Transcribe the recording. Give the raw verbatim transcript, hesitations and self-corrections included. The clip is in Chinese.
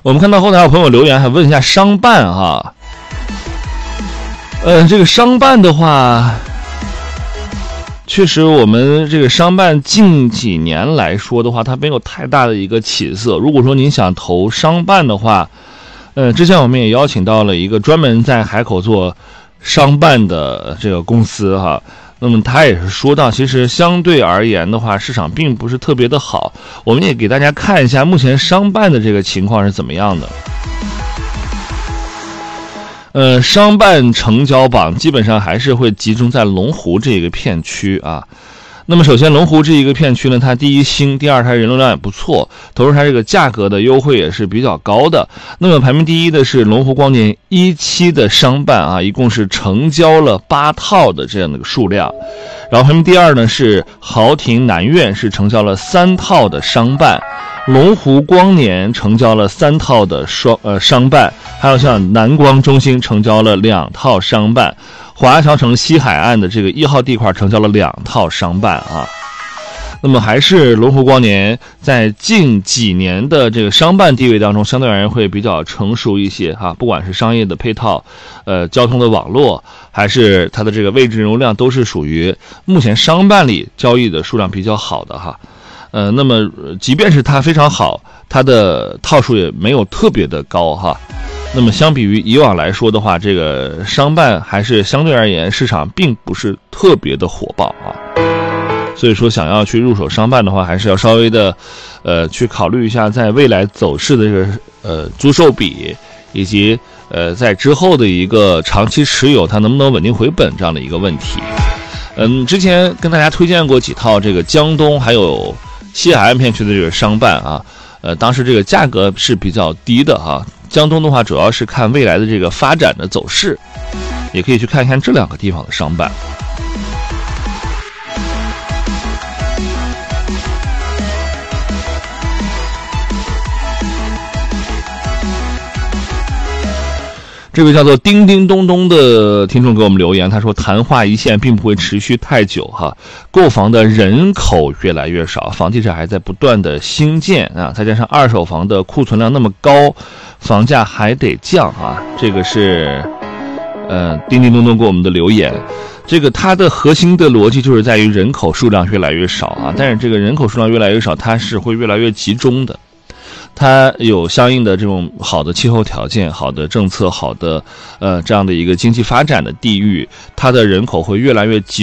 我们看到后台有朋友留言还问一下商办哈，呃，这个商办的话，确实我们这个商办近几年来说的话，它没有太大的一个起色。如果说您想投商办的话，呃，之前我们也邀请到了一个专门在海口做商办的这个公司哈，那么他也是说到，其实相对而言的话，市场并不是特别的好。我们也给大家看一下目前商办的这个情况是怎么样的。呃，商办成交榜基本上还是会集中在龙湖这个片区啊。那么首先龙湖这一个片区呢，它第一新，第二它人流量也不错，同时它这个价格的优惠也是比较高的。那么排名第一的是龙湖光年一期的商办啊，一共是成交了八套的这样的一个数量。然后排名第二呢是豪庭南苑，是成交了三套的商办。龙湖光年成交了三套的双呃商办，还有像南光中心成交了两套商办，华侨城西海岸的这个一号地块成交了两套商办啊。那么还是龙湖光年在近几年的这个商办地位当中，相对而言会比较成熟一些哈，不管是商业的配套，呃，交通的网络，还是它的这个位置人流量，都是属于目前商办里交易的数量比较好的哈。呃，那么即便是它非常好，它的套数也没有特别的高哈。那么相比于以往来说的话，这个商办还是相对而言市场并不是特别的火爆啊。所以说想要去入手商办的话，还是要稍微的呃去考虑一下在未来走势的这个呃租售比，以及呃在之后的一个长期持有它能不能稳定回本这样的一个问题。嗯，之前跟大家推荐过几套这个江东还有西海岸片区的这个商办啊，呃，当时这个价格是比较低的哈。江东的话，主要是看未来的这个发展的走势，也可以去看一看这两个地方的商办。这位叫做叮叮咚咚的听众给我们留言，他说昙花一现并不会持续太久哈，购房的人口越来越少，房地产还在不断的兴建啊，再加上二手房的库存量那么高，房价还得降啊，这个是呃叮叮咚咚给我们的留言。这个它的核心的逻辑就是在于人口数量越来越少啊，但是这个人口数量越来越少，它是会越来越集中的。它有相应的这种好的气候条件、好的政策、好的呃这样的一个经济发展的地域，它的人口会越来越集